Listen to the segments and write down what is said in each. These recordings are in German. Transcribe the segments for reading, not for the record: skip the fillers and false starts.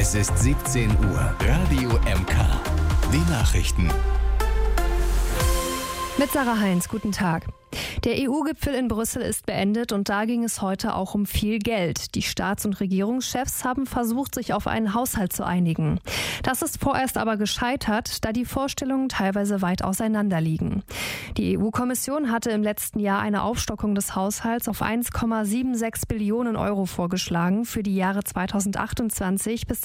Es ist 17 Uhr. Radio MK. Die Nachrichten. Mit Sarah Heinz, guten Tag. Der EU-Gipfel in Brüssel ist beendet und da ging es heute auch um viel Geld. Die Staats- und Regierungschefs haben versucht, sich auf einen Haushalt zu einigen. Das ist vorerst aber gescheitert, da die Vorstellungen teilweise weit auseinander liegen. Die EU-Kommission hatte im letzten Jahr eine Aufstockung des Haushalts auf 1,76 Billionen Euro vorgeschlagen für die Jahre 2028 bis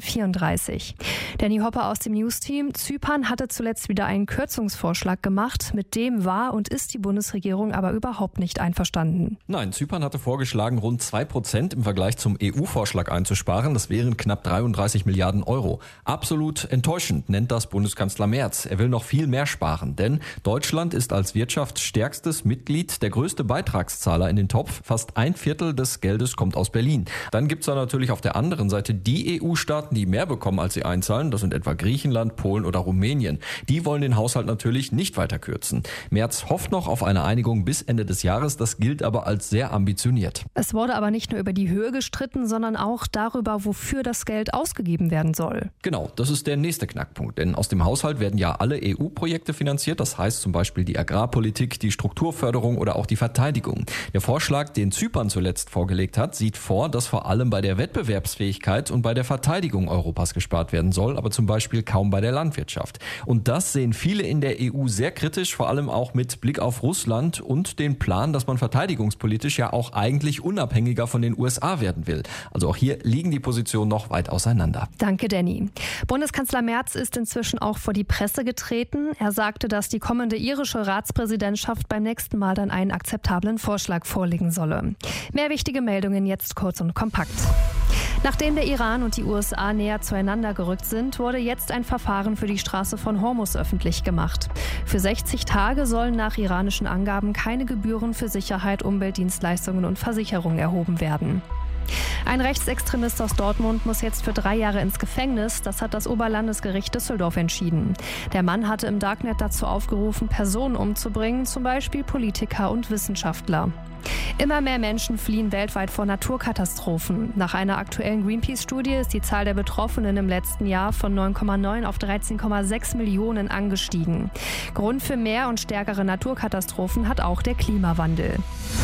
2034. Danny Hopper aus dem News-Team: Zypern hatte zuletzt wieder einen Kürzungsvorschlag gemacht. Mit dem war und ist die Bundesregierung aber überhaupt nicht einverstanden. Nein, Zypern hatte vorgeschlagen, rund 2% im Vergleich zum EU-Vorschlag einzusparen. Das wären knapp 33 Milliarden Euro. Absolut enttäuschend, nennt das Bundeskanzler Merz. Er will noch viel mehr sparen, denn Deutschland ist als wirtschaftsstärkstes Mitglied der größte Beitragszahler in den Topf. Fast ein Viertel des Geldes kommt aus Berlin. Dann gibt es da natürlich auf der anderen Seite die EU-Staaten, die mehr bekommen, als sie einzahlen. Das sind etwa Griechenland, Polen oder Rumänien. Die wollen den Haushalt natürlich nicht weiter kürzen. Merz hofft noch auf eine Einigung bis Ende des Jahres. Das gilt aber als sehr ambitioniert. Es wurde aber nicht nur über die Höhe gestritten, sondern auch darüber, wofür das Geld ausgegeben werden soll. Genau, das ist der nächste Knackpunkt. Denn aus dem Haushalt werden ja alle EU-Projekte finanziert. Das heißt zum Beispiel die Agrarpolitik, die Strukturförderung oder auch die Verteidigung. Der Vorschlag, den Zypern zuletzt vorgelegt hat, sieht vor, dass vor allem bei der Wettbewerbsfähigkeit und bei der Verteidigung Europas gespart werden soll, aber zum Beispiel kaum bei der Landwirtschaft. Und das sehen viele in der EU sehr kritisch, vor allem auch mit Blick auf Russland und den Plan, dass man verteidigungspolitisch ja auch eigentlich unabhängiger von den USA werden will. Also auch hier liegen die Positionen noch weit auseinander. Danke, Danny. Bundeskanzler Merz ist inzwischen auch vor die Presse getreten. Er sagte, dass die kommende irische Ratspräsidentschaft beim nächsten Mal dann einen akzeptablen Vorschlag vorlegen solle. Mehr wichtige Meldungen jetzt kurz und kompakt. Nachdem der Iran und die USA näher zueinander gerückt sind, wurde jetzt ein Verfahren für die Straße von Hormuz öffentlich gemacht. Für 60 Tage sollen nach iranischen Angaben keine Gebühren für Sicherheit, Umweltdienstleistungen und Versicherung erhoben werden. Ein Rechtsextremist aus Dortmund muss jetzt für 3 Jahre ins Gefängnis. Das hat das Oberlandesgericht Düsseldorf entschieden. Der Mann hatte im Darknet dazu aufgerufen, Personen umzubringen, zum Beispiel Politiker und Wissenschaftler. Immer mehr Menschen fliehen weltweit vor Naturkatastrophen. Nach einer aktuellen Greenpeace-Studie ist die Zahl der Betroffenen im letzten Jahr von 9,9 auf 13,6 Millionen angestiegen. Grund für mehr und stärkere Naturkatastrophen hat auch der Klimawandel.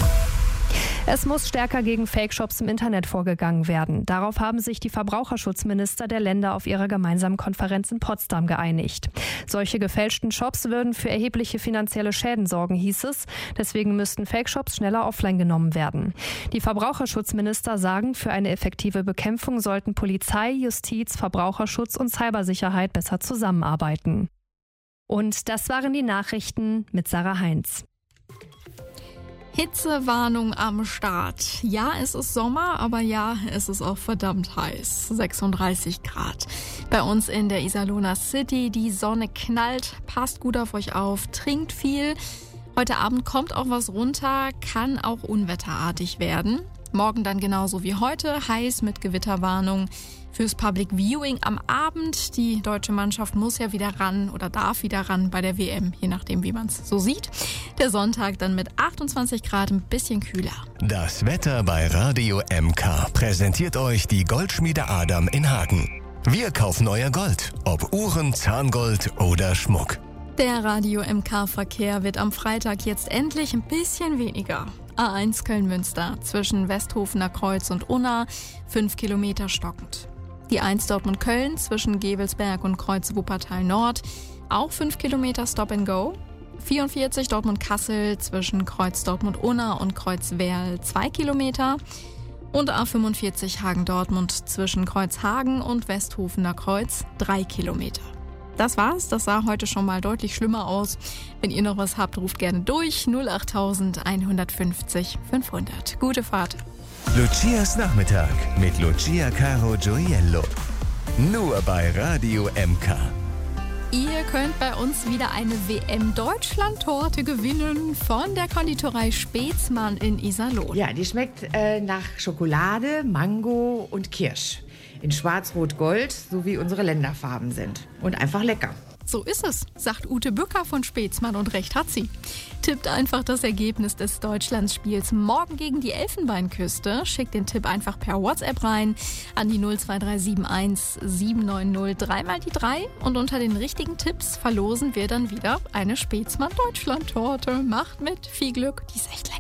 Es muss stärker gegen Fake-Shops im Internet vorgegangen werden. Darauf haben sich die Verbraucherschutzminister der Länder auf ihrer gemeinsamen Konferenz in Potsdam geeinigt. Solche gefälschten Shops würden für erhebliche finanzielle Schäden sorgen, hieß es. Deswegen müssten Fake-Shops schneller offline genommen werden. Die Verbraucherschutzminister sagen, für eine effektive Bekämpfung sollten Polizei, Justiz, Verbraucherschutz und Cybersicherheit besser zusammenarbeiten. Und das waren die Nachrichten mit Sarah Heinz. Hitzewarnung am Start. Ja, es ist Sommer, aber ja, es ist auch verdammt heiß. 36 Grad. Bei uns in der Iserlohner City, die Sonne knallt, passt gut auf euch auf, trinkt viel. Heute Abend kommt auch was runter, kann auch unwetterartig werden. Morgen dann genauso wie heute, heiß mit Gewitterwarnung. Fürs Public Viewing am Abend. Die deutsche Mannschaft muss ja wieder ran oder darf wieder ran bei der WM, je nachdem, wie man es so sieht. Der Sonntag dann mit 28 Grad ein bisschen kühler. Das Wetter bei Radio MK präsentiert euch die Goldschmiede Adam in Hagen. Wir kaufen euer Gold, ob Uhren, Zahngold oder Schmuck. Der Radio MK-Verkehr wird am Freitag jetzt endlich ein bisschen weniger. A1 Köln-Münster zwischen Westhofener Kreuz und Unna 5 Kilometer stockend. Die 1 Dortmund-Köln zwischen Gevelsberg und Kreuz Wuppertal Nord auch 5 Kilometer Stop and Go. 44 Dortmund-Kassel zwischen Kreuz Dortmund-Unna und Kreuz Werl 2 Kilometer. Und A45 Hagen-Dortmund zwischen Kreuz Hagen und Westhofener Kreuz 3 Kilometer. Das war's, das sah heute schon mal deutlich schlimmer aus. Wenn ihr noch was habt, ruft gerne durch 08000 150 500. Gute Fahrt. Lucias Nachmittag mit Lucia Caro Gioiello. Nur bei Radio MK. Ihr könnt bei uns wieder eine WM-Deutschland-Torte gewinnen von der Konditorei Spätzmann in Iserlohn. Ja, die schmeckt nach Schokolade, Mango und Kirsch. In Schwarz-Rot-Gold, so wie unsere Länderfarben sind. Und einfach lecker. so ist es, sagt Ute Bücker von Spätzmann und recht hat sie. Tippt einfach das Ergebnis des Deutschlandspiels morgen gegen die Elfenbeinküste. Schickt den Tipp einfach per WhatsApp rein an die 02371 790 3x3 und unter den richtigen Tipps verlosen wir dann wieder eine Spätzmann-Deutschland-Torte. Macht mit, viel Glück, die ist echt lecker.